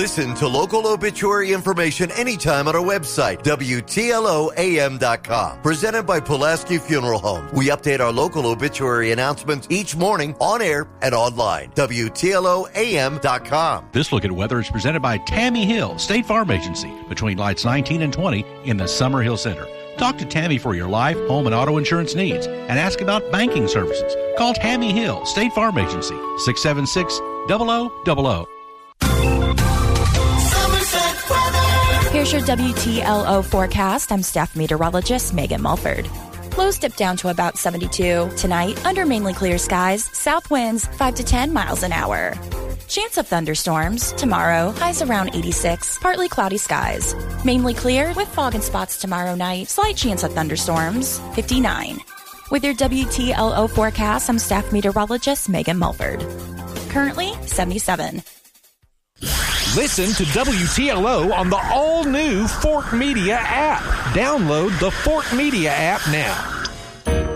Listen to local obituary information anytime at our website, WTLOAM.com. Presented by Pulaski Funeral Home. We update our local obituary announcements each morning on air and online. WTLOAM.com. This look at weather is presented by Tammy Hill, State Farm Agency, between lights 19 and 20 in the Summerhill Center. Talk to Tammy for your life, home, and auto insurance needs and ask about banking services. Call Tammy Hill, State Farm Agency, 676-0000. Here's your WTLO forecast. I'm staff meteorologist Megan Mulford. Lows dip down to about 72. Tonight, under mainly clear skies, south winds 5 to 10 miles an hour. Chance of thunderstorms. Tomorrow, highs around 86. Partly cloudy skies. Mainly clear with fog and spots tomorrow night. Slight chance of thunderstorms. 59. With your WTLO forecast, I'm staff meteorologist Megan Mulford. Currently, 77. Listen to WTLO on the all-new Fort Media app. Download the Fort Media app now.